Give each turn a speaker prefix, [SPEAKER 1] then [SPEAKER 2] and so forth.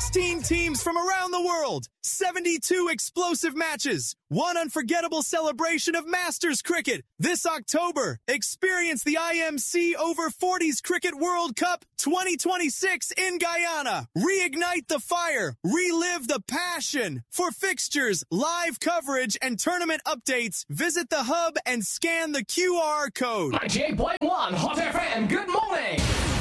[SPEAKER 1] 16 teams from around the world, 72 explosive matches, one unforgettable celebration of Masters cricket. This October, experience the IMC Over 40s Cricket World Cup 2026 in Guyana. Reignite the fire, relive the passion. For fixtures, live coverage, and tournament updates, visit the hub and scan the QR code.
[SPEAKER 2] 98.1 Hot FM, good morning!